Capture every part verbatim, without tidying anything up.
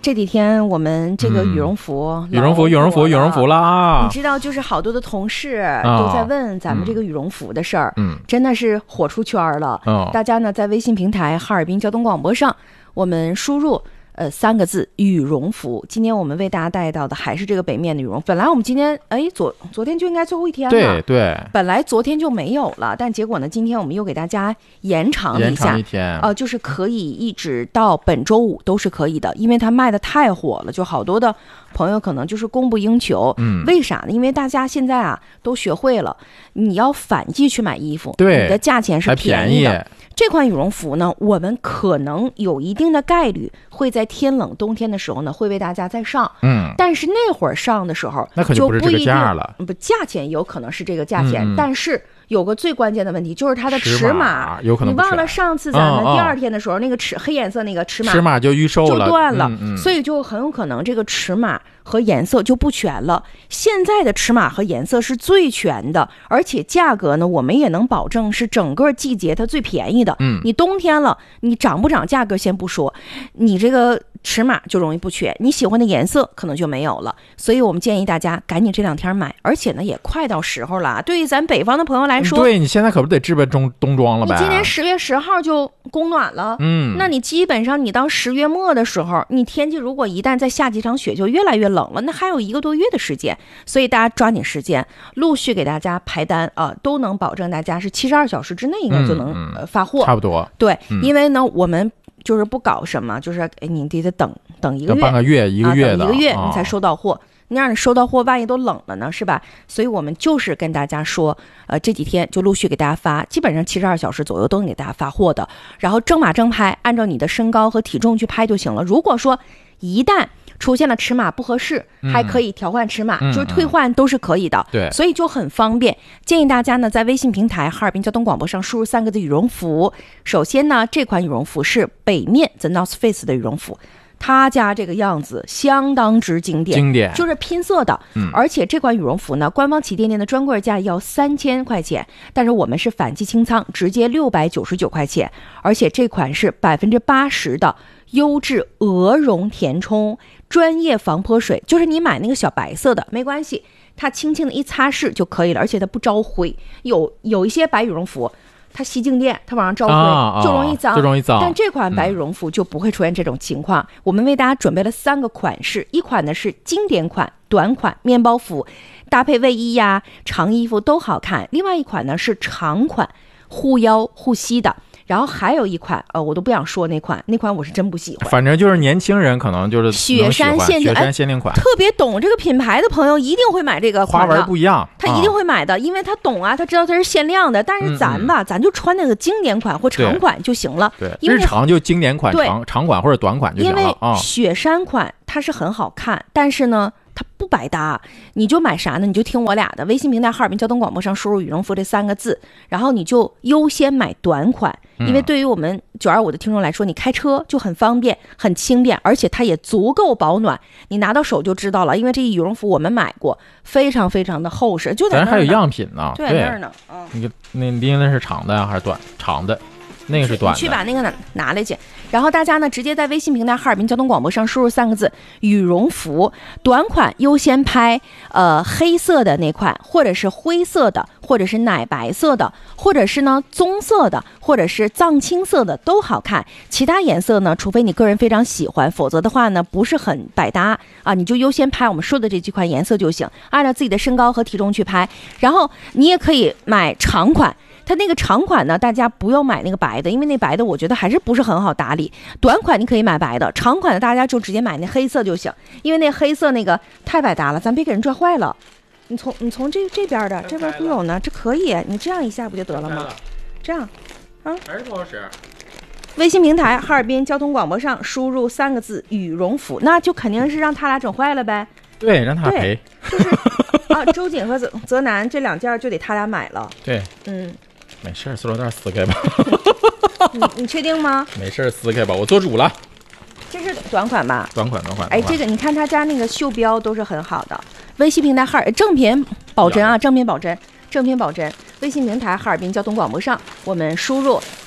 这几天我们这个羽绒服、 嗯、羽绒服羽绒服羽绒服啦， 你知道就是好多的同事都在问咱们这个羽绒服的事儿、 嗯、 真的是火出圈了、哦、大家呢在微信平台哈尔滨交通广播上我们输入呃，三个字羽绒服。今天我们为大家带到的还是这个北面的羽绒服。本来我们今天哎昨昨天就应该最后一天了， 对对， 本来昨天就没有了，但结果呢，今天我们又给大家延长一下， 延长一天， 呃，就是可以一直到本周五都是可以的，因为它卖的太火了，就好多的朋友可能就是供不应求。 嗯， 为啥呢？因为大家现在啊都学会了，你要反季去买衣服， 对， 你的价钱是便宜的。 便宜这款羽绒服呢，我们可能有一定的概率会在天冷冬天的时候呢，会为大家再上。 嗯， 但是那会儿上的时候， 那可就不是这个价了。 不，价钱有可能是这个价钱， 嗯、 但是有个最关键的问题，就是它的尺码， 有可能你忘了上次咱们第二天的时候，嗯、那个尺黑颜色那个尺码， 尺码就预售了， 就断了， 嗯嗯， 所以就很有可能这个尺码和颜色就不全了。现在的尺码和颜色是最全的，而且价格呢，我们也能保证是整个季节它最便宜的。 嗯， 你冬天了，你涨不涨价格先不说，你这个尺码就容易不全，你喜欢的颜色可能就没有了。所以我们建议大家赶紧这两天买，而且呢也快到时候了。对于咱北方的朋友来说， 对，你现在可不得置办冬冬装了呗？ 你今年十月十号就供暖了， 嗯， 那你基本上你到十月末的时候，你天气如果一旦再下几场雪，就越来越冷了，那还有一个多月的时间，所以大家抓紧时间，陆续给大家排单啊、呃，都能保证大家是七十二小时之内应该就能、 嗯呃、发货， 差不多。 对、 嗯， 因为呢我们就是不搞什么，就是哎你得得等等一个月， 半个月一个月的、 啊、等一个月你才收到货。哦，你让你收到货，万一都冷了呢，是吧？所以我们就是跟大家说，呃，这几天就陆续给大家发，基本上七十二小时左右都能给大家发货的。然后正码正拍，按照你的身高和体重去拍就行了。如果说一旦出现了尺码不合适， 嗯、 还可以调换尺码， 嗯、 就是退换都是可以的。 对、嗯， 所以就很方便。建议大家呢，在微信平台哈尔滨交通广播上输入三个字羽绒服。首先呢，这款羽绒服是北面 The North Face 的羽绒服。他家这个样子相当之经典， 经典就是拼色的， 嗯， 而且这款羽绒服呢，官方旗舰店的专柜价要三千块钱，但是我们是反季清仓，直接六百九十九块钱，而且这款是百分之八十的优质鹅绒填充，专业防泼水，就是你买那个小白色的没关系，它轻轻的一擦拭就可以了，而且它不招灰。有有一些白羽绒服，它吸静电，它往上招灰、 啊、 就容易脏， 就容易脏。 但这款白羽绒服就不会出现这种情况。嗯、我们为大家准备了三个款式，一款呢是经典款、短款面包服，搭配卫衣呀、长衣服都好看；另外一款呢是长款，护腰护膝的。然后还有一款，呃，我都不想说那款，那款我是真不喜欢。 反正就是年轻人可能就是雪山限定， 雪山限定款、 哎，特别懂这个品牌的朋友一定会买这个款的。 花纹不一样， 他一定会买的，啊、因为他懂啊，他知道它是限量的。但是咱吧，嗯嗯咱就穿那个经典款或长款就行了。 对，日常就经典款、长长款或者短款就行了。 因为雪山款它是很好看，但是呢。它不百搭，你就买啥呢？你就听我俩的微信平台哈尔滨交通广播上输入羽绒服这三个字，然后你就优先买短款，因为对于我们九二五的听众来说，你开车就很方便很轻便，而且它也足够保暖，你拿到手就知道了。因为这羽绒服我们买过，非常非常的厚实，就在那儿呢。 咱还有样品呢， 对，在那儿呢。嗯， 你那拎的是长的还是短？长的。那个是短的， 你去把那个拿拿来去，然后大家呢直接在微信平台哈尔滨交通广播上输入三个字羽绒服，短款优先拍呃黑色的那款，或者是灰色的，或者是奶白色的，或者是呢棕色的，或者是藏青色的都好看。其他颜色呢，除非你个人非常喜欢，否则的话呢不是很百搭啊，你就优先拍我们说的这几款颜色就行，按照自己的身高和体重去拍。然后你也可以买长款。它那个长款呢，大家不用买那个白的，因为那白的我觉得还是不是很好打理。短款你可以买白的，长款的大家就直接买那黑色就行，因为那黑色那个太百搭了，咱别给人拽坏了。你从你从这这边的这边不有呢，这可以，你这样一下不就得了吗？这样，啊， 还是不好使。 微信平台哈尔滨交通广播上输入三个字羽绒服，那就肯定是让他俩整坏了呗。 对，让他赔。 就是啊，周瑾和泽泽南这两件就得他俩买了。 对， 嗯。 没事，塑料袋撕开吧。 你你确定吗？ 没事，撕开吧，我做主了。 这是短款吧？ 短款，短款。 哎，这个你看他家那个袖标都是很好的。微信平台哈尔正品保真啊，正品保真，正品保真。微信平台哈尔滨交通广播上，我们输入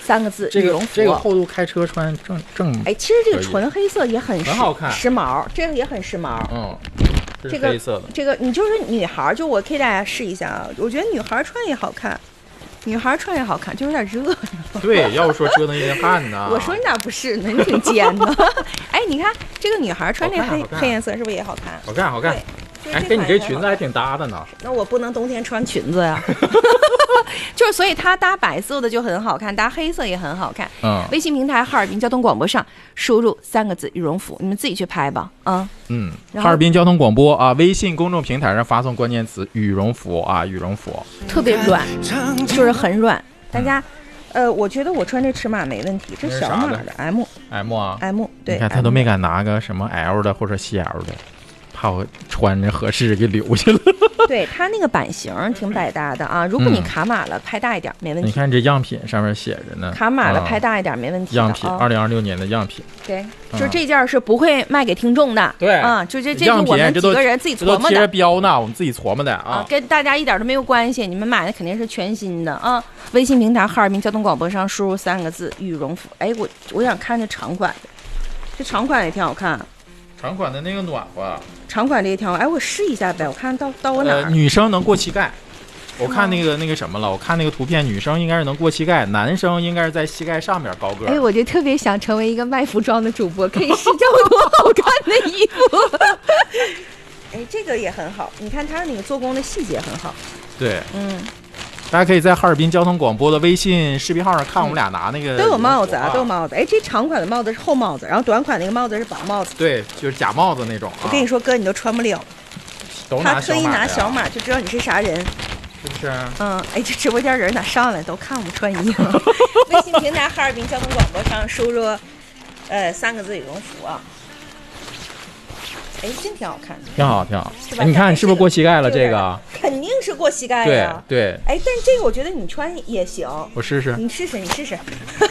三个字， 这个羽绒服。 这个厚度开车穿正正。 哎，其实这个纯黑色也很很好看， 时髦，这个也很时髦。 嗯， 这个黑色的， 这个你就是女孩，就我可以大家试一下啊，我觉得女孩穿也好看。女孩穿也好看，就有点热。 对，要不说折腾一身汗呢。 我说你咋不是呢？你挺尖的。哎，你看这个女孩穿这黑黑颜色是不是也好看？ 好看，好看。 对， 哎，跟你这裙子还挺搭的呢。 那我不能冬天穿裙子呀。就是所以它搭白色的就很好看，搭黑色也很好看。 嗯。 微信平台哈尔滨交通广播上输入三个字羽绒服，你们自己去拍吧。啊。 嗯。哈尔滨交通广播啊，微信公众平台上发送关键词羽绒服啊，羽绒服。 特别软，就是很软。大家，呃，我觉得我穿这尺码没问题，这小码的 M M 啊 M 对。 你看他都没敢拿个什么 L 的或者 C L 的。怕我穿着合适给留下了。 对，它那个版型挺百搭的啊。如果你卡码了，拍大一点没问题。 你看这样品上面写着呢， 卡码了拍大一点没问题。 样品，二零二六年的样品。 对，就这件是不会卖给听众的。 对啊，就这这是我们几个人自己琢磨的。 贴着标呢，我们自己琢磨的啊， 跟大家一点都没有关系。你们买的肯定是全新的啊。微信平台哈尔滨交通广播上输入三个字羽绒服。哎，我我想看这长款的，这长款也挺好看。 长款的那个暖和， 长款这一条，哎，我试一下呗，我看到到我哪儿、 呃？女生能过膝盖，我看那个那个什么了，我看那个图片，女生应该是能过膝盖，男生应该是在膝盖上面高个。 哎，我就特别想成为一个卖服装的主播，可以试这么多好看的衣服。哎，这个也很好，你看它那个做工的细节很好。 对， 嗯。 大家可以在哈尔滨交通广播的微信视频号上看我们俩拿那个、 嗯、都有帽子啊，都有帽子。哎，这长款的帽子是厚帽子，然后短款那个帽子是薄帽子。 对，就是假帽子那种、啊。 我跟你说，哥，你都穿不了。 都拿他特意拿小码，就知道你是啥人。 是不是？ 嗯，哎，这直播间人咋上来都看我们穿衣服？微信平台哈尔滨交通广播上输入，呃，三个字羽绒服啊。哎，真挺好看的， 挺好，挺好。哎，你看是不是过膝盖了？这个肯定是过膝盖呀。对对。 哎，但是这个我觉得你穿也行。 我试试。 你试试，你试试。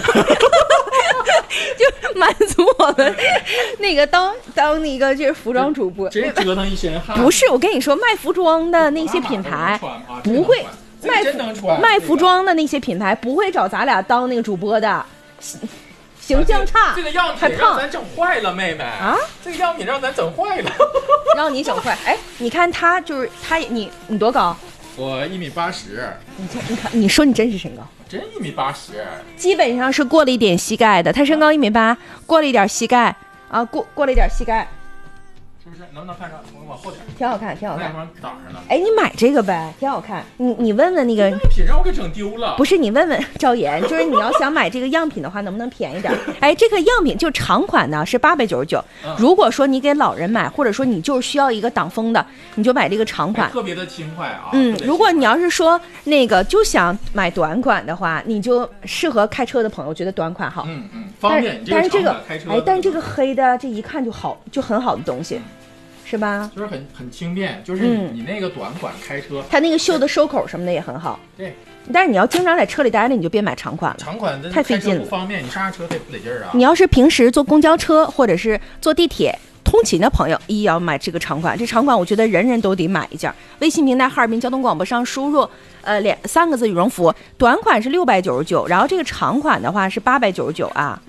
就满足我们那个当当那个就是服装主播， 真折腾一身汗。 不是，我跟你说，卖服装的那些品牌不会卖卖服装的那些品牌不会找咱俩当那个主播的。形象差， 这个样品让咱整坏了，妹妹啊！ 这个样品让咱整坏了， 让你整坏。哎，你看他就是他，你你多高？ 我一米八十。 你看，你看，你说你真实身高？ 真一米八十， 基本上是过了一点膝盖的。他身高一米八，过了一点膝盖啊，过过了一点膝盖。 是不是？能不能看着？我往后点。 挺好看，挺好看。 挡上了。 哎，你买这个呗，挺好看。你你问问那个样品让我给整丢了。 不是，你问问赵岩，就是你要想买这个样品的话，能不能便宜点？哎，这个样品就长款呢是八百九十九。如果说你给老人买，或者说你就是需要一个挡风的，你就买这个长款， 特别的轻快啊。 嗯，如果你要是说那个就想买短款的话，你就适合开车的朋友觉得短款好。 嗯嗯，方便。 但是这个开车哎，但是这个黑的这一看就好，就很好的东西。是吧？ 就是很很轻便，就是你、嗯、你那个短款开车， 它那个袖的收口什么的也很好。 对， 但是你要经常在车里待着，你就别买长款了。 长款太费劲了， 不方便，你上下车得不得劲儿啊。 你要是平时坐公交车或者是坐地铁通勤的朋友，一要买这个长款。这长款我觉得人人都得买一件。微信平台哈尔滨交通广播上输入呃两三个字羽绒服，短款是六百九十九，然后这个长款的话是八百九十九啊。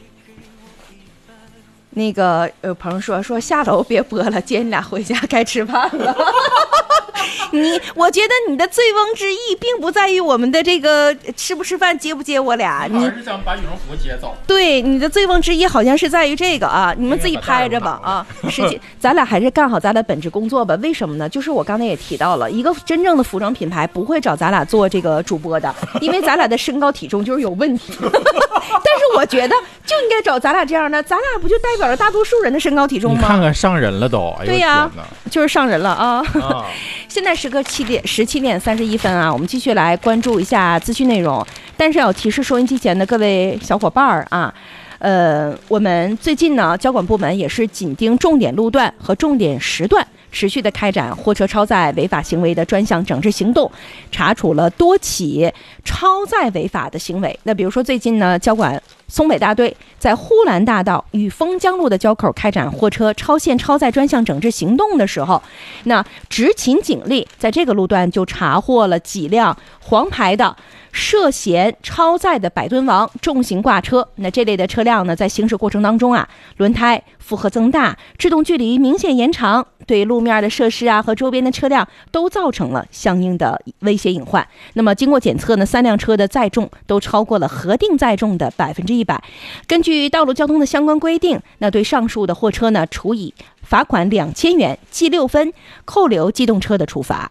那个呃，朋友说说下楼别播了，接你俩回家该吃饭了。你，我觉得你的醉翁之意并不在于我们的这个吃不吃饭，接不接我俩， 你是想把羽绒服接走。 对，你的醉翁之意好像是在于这个啊，你们自己拍着吧啊。实际咱俩还是干好咱俩本职工作吧。为什么呢？就是我刚才也提到了，一个真正的服装品牌不会找咱俩做这个主播的，因为咱俩的身高体重就是有问题。但是我觉得就应该找咱俩这样的，咱俩不就代表了大多数人的身高体重吗？ 你看看上人了都。哎、 对呀、啊，就是上人了啊！ 啊现在时刻七点十七点三十一分啊，我们继续来关注一下资讯内容。但是要提示收音机前的各位小伙伴儿啊，呃，我们最近呢，交管部门也是紧盯重点路段和重点时段，持续的开展货车超载违法行为的专项整治行动，查处了多起超载违法的行为。那比如说最近呢，交管松北大队在呼兰大道与丰江路的交口开展货车超限超载专项整治行动的时候，那执勤警力在这个路段就查获了几辆黄牌的涉嫌超载的百吨王重型挂车。那这类的车辆呢，在行驶过程当中啊，轮胎负荷增大，制动距离明显延长，对路面的设施啊和周边的车辆都造成了相应的威胁隐患。那么经过检测呢，三辆车的载重都超过了核定载重的百分之一百。根据道路交通的相关规定，那对上述的货车呢，处以罚款两千元、记六分、扣留机动车的处罚。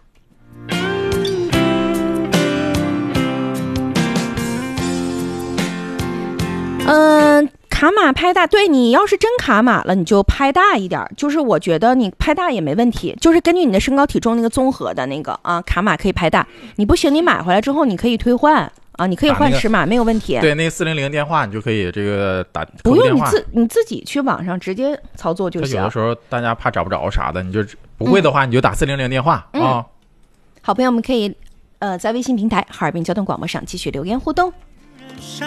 嗯，卡码拍大，对，你要是真卡码了，你就拍大一点。就是我觉得你拍大也没问题，就是根据你的身高体重那个综合的那个啊，卡码可以拍大。你不行，你买回来之后你可以退换啊，你可以换尺码，没有问题。 对，那四零零电话你就可以这个打， 不用你自你自己去网上直接操作就行。 有的时候大家怕找不着啥的，你就不会的话，你就打四零零电话啊、嗯哦。 好朋友们可以呃在微信平台哈尔滨交通广播上继续留言互动。